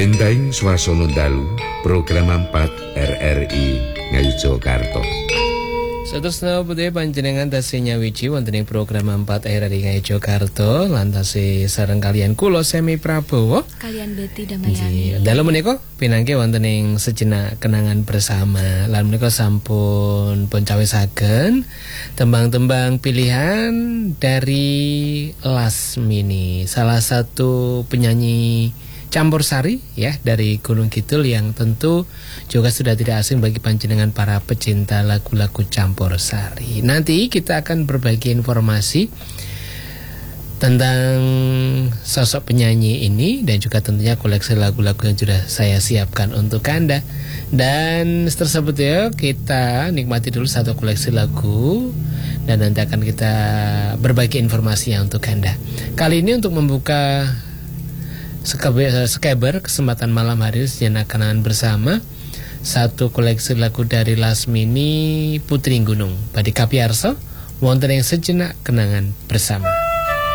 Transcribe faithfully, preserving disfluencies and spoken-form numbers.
Benteng Swasana Dalu, program empat R R I Ngayogyakarta. Saterusna putih panjenengan tasih nyawiji wonten ing program empat R R I Ngayogyakarta lan tasih sareng kalian kula Semi Prabowo kalian Betty Damayani. Dalam menika pinangke wonten ing sejenak kenangan bersama. Lan menika sampun pun cawisaken tembang-tembang pilihan dari Lasmini, salah satu penyanyi campursari ya dari Gunung Kidul yang tentu juga sudah tidak asing bagi panjenengan para pecinta lagu-lagu campursari. Nanti kita akan berbagi informasi tentang sosok penyanyi ini dan juga tentunya koleksi lagu-lagu yang sudah saya siapkan untuk Anda. Dan tersebut ya kita nikmati dulu satu koleksi lagu dan nanti akan kita berbagi informasinya untuk Anda. Kali ini untuk membuka Skeber kesempatan malam hari sejenak kenangan bersama satu koleksi lagu dari Lasmini Putri Gunung Badi Kapiarso wonten yang sejenak kenangan bersama.